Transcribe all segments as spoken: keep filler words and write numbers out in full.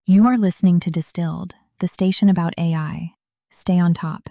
You are listening to Distilled, the station about A I. Stay on top.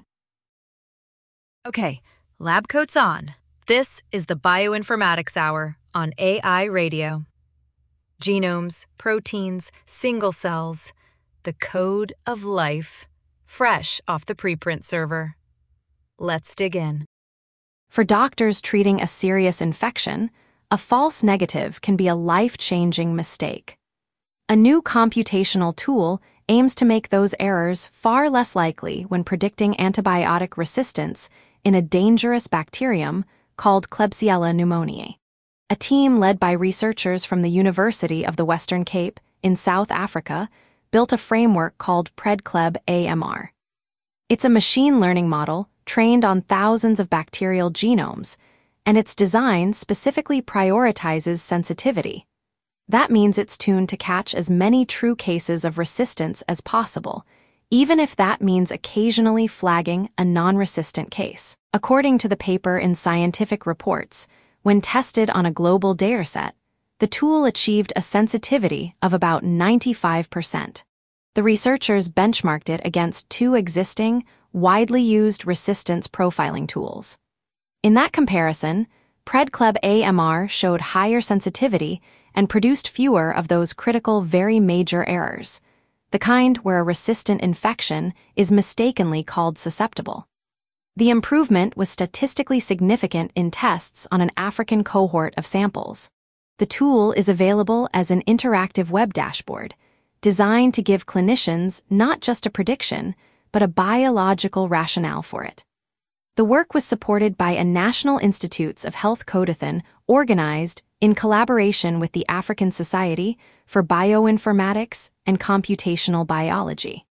Okay, lab coat's on. This is the Bioinformatics Hour on A I Radio. Genomes, proteins, single cells, the code of life, fresh off the preprint server. Let's dig in. For doctors treating a serious infection, a false negative can be a life-changing mistake. A new computational tool aims to make those errors far less likely when predicting antibiotic resistance in a dangerous bacterium called Klebsiella pneumoniae. A team led by researchers from the University of the Western Cape in South Africa built a framework called PredCleb A M R. It's a machine learning model trained on thousands of bacterial genomes, and its design specifically prioritizes sensitivity. That means it's tuned to catch as many true cases of resistance as possible, even if that means occasionally flagging a non-resistant case. According to the paper in Scientific Reports, when tested on a global dataset, the tool achieved a sensitivity of about ninety-five percent. The researchers benchmarked it against two existing, widely used resistance profiling tools. In that comparison, PredCleb A M R showed higher sensitivity and produced fewer of those critical very major errors, the kind where a resistant infection is mistakenly called susceptible. The improvement was statistically significant in tests on an African cohort of samples. The tool is available as an interactive web dashboard, designed to give clinicians not just a prediction, but a biological rationale for it. The work was supported by a National Institutes of Health Codeathon organized in collaboration with the African Society for Bioinformatics and Computational Biology.